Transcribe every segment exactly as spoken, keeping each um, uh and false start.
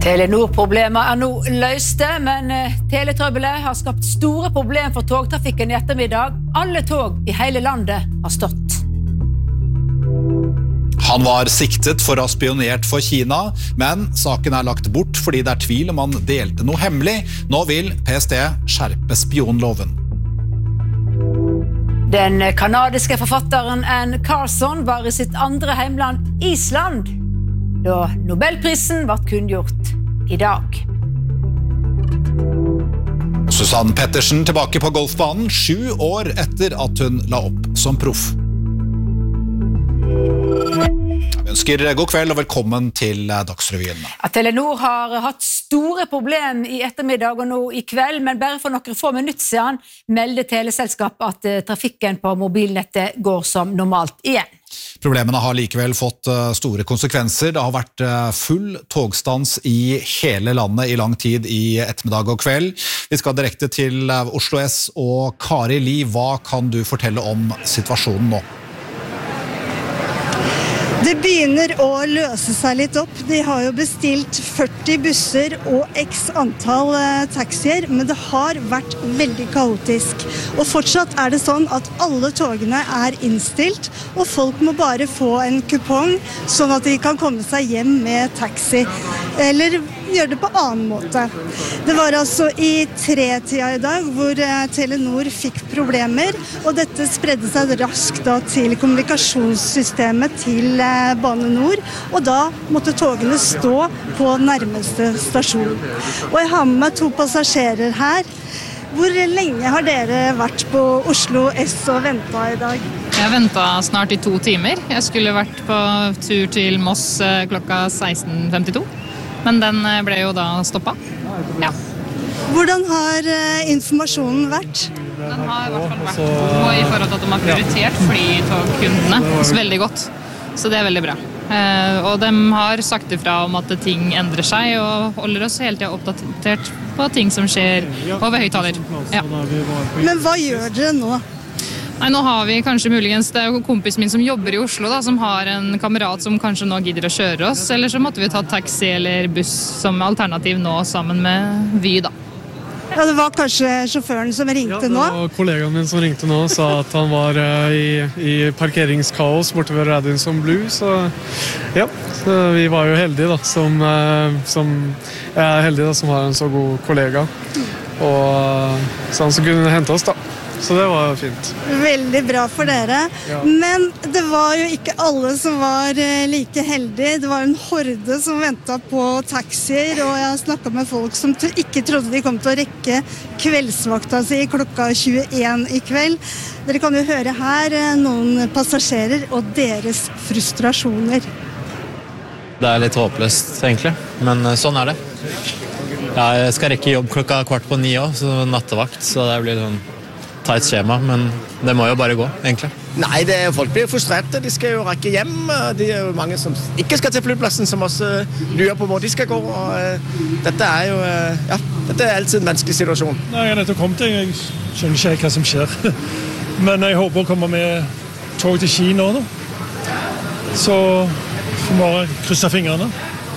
Telenor-problemer er nå løste, men teletrøbbelet har skapt store problemer for togtrafikken i ettermiddag. Alle tog i hele landet har stått. Han var siktet for å ha spionert for Kina, men saken er lagt bort fordi det er tvil om han delte noe hemmelig. Nå vil P S T skjerpe spionloven. Den kanadiske forfatteren Anne Carson var i sitt andre heimland Island, da Nobelprisen ble kunngjort i dag. Susanne Pettersen tilbake på golfbanen, sju år etter at hun la opp som proff. Vi ønsker god kveld og velkommen til Dagsrevyen. At Telenor har hatt store problemer i ettermiddag og nå i kveld, men bare for noen få minutter siden melder teleselskapet at trafikken på mobilnettet går som normalt igjen. Problemene har likevel fått store konsekvenser. Det har vært full togstans i hele landet i lang tid i ettermiddag og kveld. Vi skal direkte til Oslo S og Kari Li. Hva kan du fortelle om situasjonen nå? Det begynner å løse seg litt opp. De har jo bestilt førti busser og x antall taxier, men det har vært veldig kaotisk. Og fortsatt er det sånn at alle togene er innstilt, og folk må bare få en kupong, sånn at de kan komme seg hjem med taxi, eller gjøre det på annen måte. Det var altså i tre-tida i dag hvor Telenor fikk problemer, og dette spredde seg raskt da til kommunikasjonssystemet til Bane Nor, og da måtte togene stå på nærmeste stasjon. Og jeg har med meg to passasjerer her. Hvor lenge har dere vært på Oslo S og ventet i dag? Jeg ventet snart i to timer. Jeg skulle vært på tur til Moss klokka seksten femtito. Men den ble jo da stoppet. Ja. Hvordan har informasjonen vært? Den har i hvert fall vært god i forhold til at de har prioritert flytogkundene veldig godt. Så det er veldig bra. Og de har sagt ifra om at ting endrer seg, og holder oss hele tiden oppdatert på ting som skjer over høyttaler. Ja. Men hva gjør dere nå? Nei, nå har vi kanskje muligens, det er jo kompisen min som jobber i Oslo da, som har en kamerat som kanskje nå gidder å kjøre oss, eller så måtte vi ta taxi eller buss som alternativ nå sammen med Vy da. Ja, det var kanskje sjåføren som ringte nå? Ja, det var kollegaen min som ringte nå og sa at han var uh, i, i parkeringskaos borte ved Radisson Blu, så ja, så vi var jo heldige da, som, uh, som jeg er heldig da, som har en så god kollega, og uh, så han som kunne hente oss da. Så det var fint. Veldig bra for dere. Ja. Men det var jo ikke alle som var like heldige. Det var en horde som ventet på taxier, og jeg har snakket med folk som ikke trodde de kom til å rekke kveldsvakta si klokka tjueen i kveld. Dere kan jo høre her noen passasjerer og deres frustrasjoner. Det er litt håpløst egentlig, men sånn er det. Jeg skal rekke jobb klokka kvart på ni også, så nattevakt, så det blir sånn ta et skjema, men det må jo bare gå, egentlig. Nei, det er, folk blir frustrerte. De skal jo rekke hjem. Det er jo mange som ikke skal til flyplassen, som også lurer på hvor de skal gå. Og, uh, dette er jo uh, ja, dette er alltid en menneskelig situasjon. Nei, jeg er nettopp kommet til. Jeg skjønner ikke hva som skjer. Men jeg håper å komme med tog til Kina nå. Så får vi bare krysse fingrene.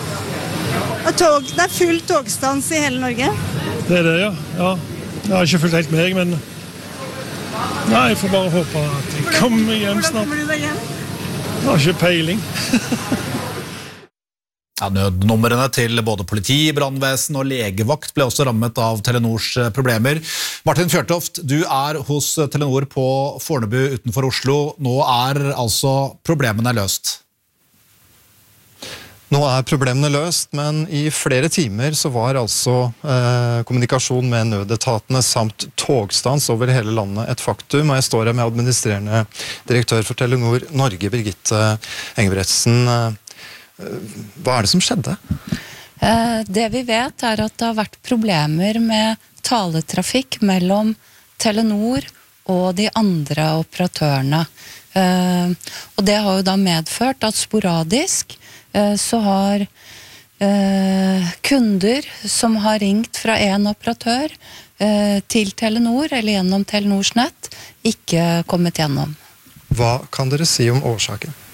Tog, det er full togstans i hele Norge? Det er det, ja. ja. Jeg har ikke fulgt helt med, men nei, jeg får bare håpe at jeg kommer hjem snart. Hvordan kommer du deg hjem? Jeg har ikke peiling. Ja, nødnumrene til både politi, brandvesen og legevakt ble også rammet av Telenors problemer. Martin Fjørtoft, du er hos Telenor på Fornebu utenfor Oslo. Nå er altså problemene løst. Nå er problemene løst, men i flere timer så var altså eh, kommunikasjon med nødetatene samt togstans over hele landet et faktum, og jeg står her med administrerende direktør for Telenor Norge, Birgitte Engebretsen. Hva er det som skjedde? Eh, det vi vet er at det har vært problemer med taletrafikk mellom Telenor og de andre operatørene. Eh, og det har jo da medført at sporadisk så har eh, kunder som har ringt fra en operatør eh, til Telenor eller gjennom Telenors nett ikke kommet gjennom. Hva kan dere si om årsaken?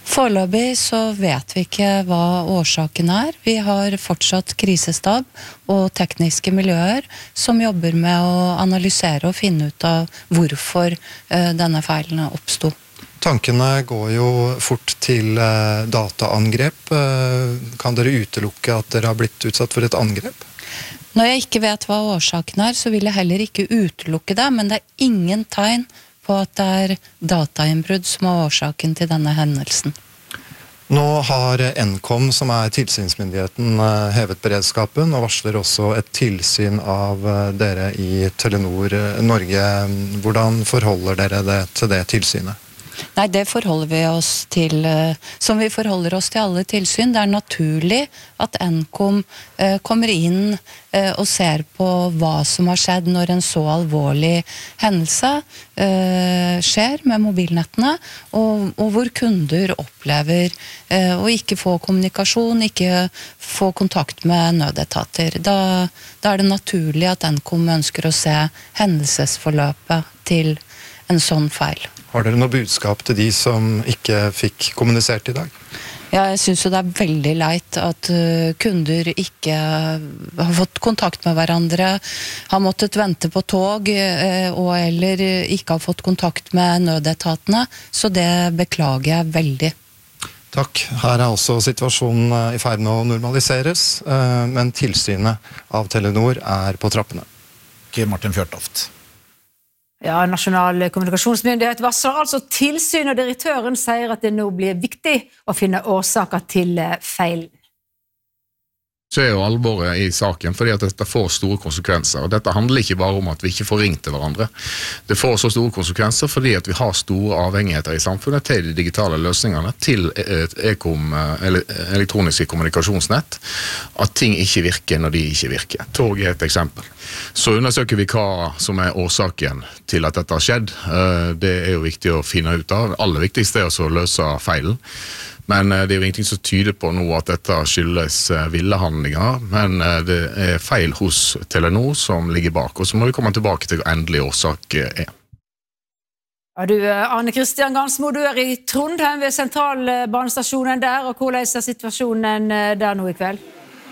Foreløpig så vet vi ikke hva årsaken er. Vi har fortsatt krisestab og tekniske miljøer som jobber med å analysere og finne ut av hvorfor eh, denne feilen oppstod. Tankene går jo fort til eh, dataangrep. Eh, kan dere utelukke at dere har blitt utsatt for et angrep? Når jeg ikke vet hva årsaken er, så vil jeg heller ikke utelukke det, men det er ingen tegn på at det er datainnbrudd som er årsaken til denne hendelsen. Nå har Nkom, som er tilsynsmyndigheten, hevet beredskapen og varsler også et tilsyn av dere i Telenor Norge. Hvordan forholder dere det til det tilsynet? Nei, det forholder vi oss til, som vi forholder oss til alle tilsyn. Det er naturlig at Nkom eh, kommer inn eh, og ser på hva som har skjedd når en så alvorlig hendelse eh, skjer med mobilnettene, og, og hvor kunder opplever eh, å ikke få kommunikasjon, ikke få kontakt med nødetater. Da, da er det naturlig at Nkom ønsker å se hendelsesforløpet til en sånn feil. Har dere noe budskap til de som ikke fikk kommunisert i dag? Ja, jeg synes jo det er veldig leit at uh, kunder ikke har fått kontakt med hverandre, har måttet vente på tog, uh, og eller ikke har fått kontakt med nødetatene, så det beklager jeg veldig. Takk. Her er også situasjonen i ferd med å normaliseres, uh, men tilsynet av Telenor er på trappene. Martin Fjørtoft. Ja, Nasjonal kommunikasjonsmyndighet varsler altså tilsyn, og direktøren sier at det nå blir viktig å finne årsaker til feilen. Så er jo alvoret i saken, fordi at dette får store konsekvenser. Og dette handler ikke bare om at vi ikke får ringt til hverandre. Det får så store konsekvenser fordi at vi har store avhengigheter i samfunnet til de digitale løsningene, til e-kom, elektroniske kommunikasjonsnett, at ting ikke virker når de ikke virker. Tog er et eksempel. Så undersøker vi hva som er årsaken til at dette har skjedd. Det er jo viktig å finne ut av. Det aller viktigste er å løse feilen. Men det er jo ingenting som tyder på nå at dette skyldes ville handlinger, men det er feil hos Telenor som ligger bak, og så må vi komme tilbake til hva endelig årsak er. Ja, du, Arne Kristian Gansmo, du er i Trondheim ved sentralbanestasjonen der, og hvordan er situasjonen der nå i kveld?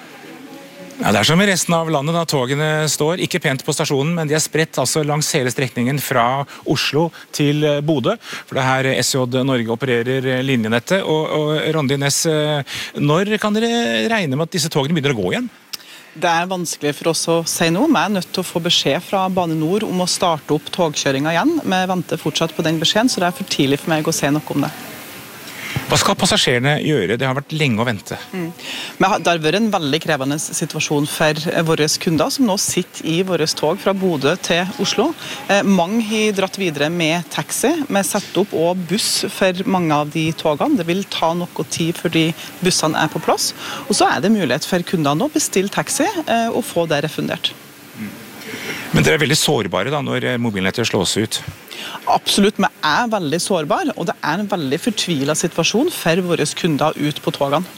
Ja, det er som i resten av landet da togene står, ikke pent på stasjonen, men de er spredt altså langs hele strekningen fra Oslo til Bodø, for det er her S J Norge opererer linjenettet. Og, og Randi Næss, når kan dere regne med at disse togene begynner å gå igjen? Det er vanskelig for oss å si noe, men jeg er nødt til å få beskjed fra Bane Nor om å starte opp togkjøringen igjen. Vi venter fortsatt på den beskjeden, så det er for tidlig for meg å si noe om det. Hva skal passasjerene gjøre? Det har vært lenge å vente. Mm. Men det har vært en veldig krevende situasjon for våre kunder, som nå sitter i våre tog fra Bodø til Oslo. Eh, mange har dratt videre med taxi, med sett opp og buss for mange av de togene. Det vil ta noe tid før de bussene er på plass. Og så er det mulighet for kundene å bestille taxi eh, og få det refundert. Mm. Men dere er veldig sårbare da, når mobilnettet slås ut? Absolutt, vi er veldig sårbare, og det er en veldig fortvilet situasjon for våre kunder ut på togene.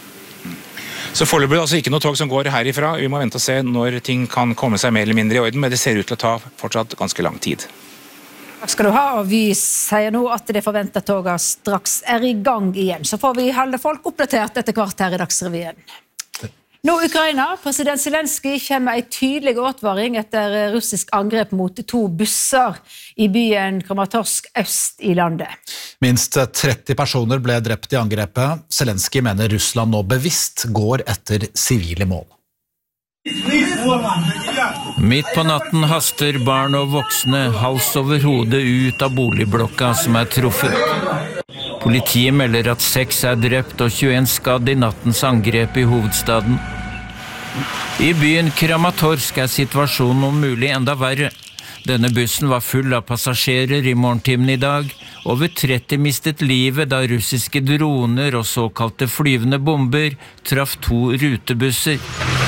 Så foreløpig er det altså ikke noe tog som går herifra. Vi må vente og se når ting kan komme seg mer eller mindre i orden, men det ser ut til å ta fortsatt ganske lang tid. Takk skal du ha, og vi sier nå at det forventede toget straks er i gang igjen. Så får vi holde folk oppdatert etter hvert her i Dagsrevyen. Nå Ukraina, president Zelensky kommer med en tydelig advaring etter russisk angrep mot to busser i byen Kramatorsk øst i landet. Minst tretti personer ble drept i angrepet. Zelensky mener Russland nå bevisst går etter sivile mål. Midt på natten haster barn og voksne hals over hodet ut av boligblokka som er truffet. Politiet melder at seks er drept og tjueen skadd i nattens angrep i hovedstaden. I byen Kramatorsk er situasjonen om mulig enda verre. Denne bussen var full av passasjerer i morgentimen i dag. Over tretti mistet livet da russiske droner og såkalte flyvende bomber traff to rutebusser.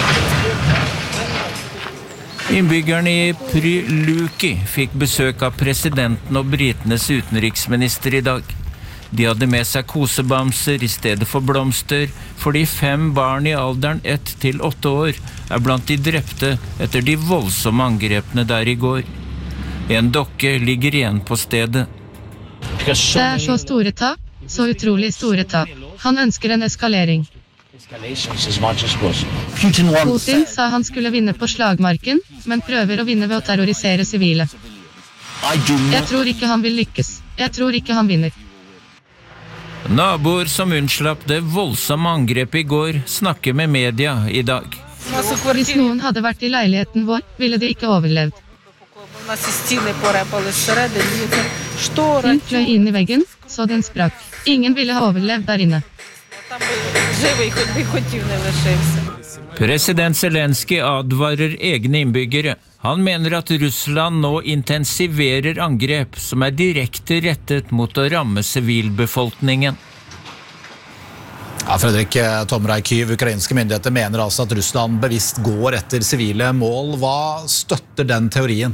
Innbyggerne i Pryluki fikk besøk av presidenten og britenes utenriksminister i dag. De hadde med seg kosebamser i stedet for blomster, fordi fem barn i alderen ett til åtte år er blant de drepte etter de voldsomme angrepene der i går. En dokke ligger igjen på stedet. Det er så store tap, så utrolig store tap. Han ønsker en eskalering. Putin sa han skulle vinne på slagmarken, men prøver å vinne ved å terrorisere sivile. Jeg tror ikke han vil lykkes. Jeg tror ikke han vinner. Naboer som unnslapp det voldsomme angrepet i går snakker med media i dag. Hvis noen hadde vært i leiligheten vår, ville de ikke overlevd. Hun fløy inn i veggen, så den sprakk. Ingen ville ha overlevd der inne. President Zelenskyj advarer egne innbyggere. Han mener at Russland nå intensiverer angrep som er direkte rettet mot å ramme sivilbefolkningen. Ja, Fredrik Tomrei Kyv, ukrainske myndigheter mener altså at Russland bevisst går etter sivile mål. Hva støtter den teorien?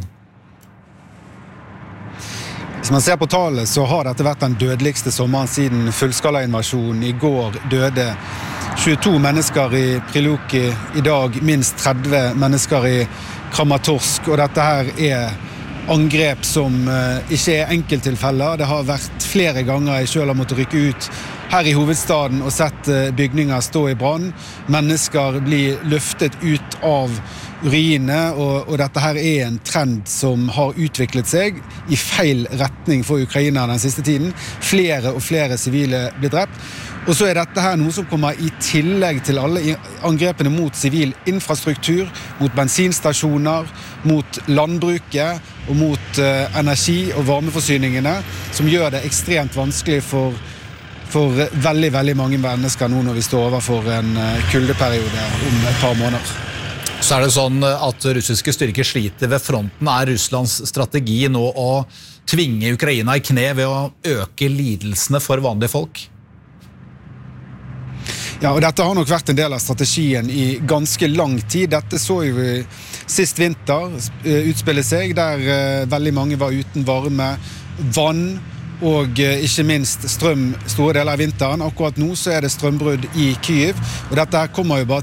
Hvis man ser på tallet, så har dette vært den dødeligste sommeren siden fullskala-invasjonen. I går døde tjueto mennesker i Priluki, i dag minst tretti mennesker i Kramatorsk, og dette her er angrep som ikke er enkelttilfeller. Det har vært flere ganger jeg selv har måttet rykke ut her i hovedstaden og sett bygninger stå i brann. Mennesker blir løftet ut av ruinene, og, og dette her er en trend som har utviklet seg i feil retning for Ukraina den siste tiden. Flere og flere sivile blir drept. Og så er dette her noe som kommer i tillegg til alle angrepene mot sivil infrastruktur, mot bensinstasjoner, mot landbruket og mot uh, energi- og varmeforsyningene, som gjør det ekstremt vanskelig for, for veldig, veldig mange mennesker nå når vi står overfor en uh, kuldeperiode om et par måneder. Så er det sånn at russiske styrker sliter ved fronten. Er Russlands strategi nå å tvinge Ukraina i kne ved å øke lidelsene for vanlige folk? Ja, og dette har nok vært en del av strategien i ganske lang tid. Dette så jo vi sist vinter utspille seg, der veldig mange var uten varme, vann og ikke minst strøm store deler av vinteren. Akkurat nå så er det strømbrudd i Kyiv, og dette her kommer jo bare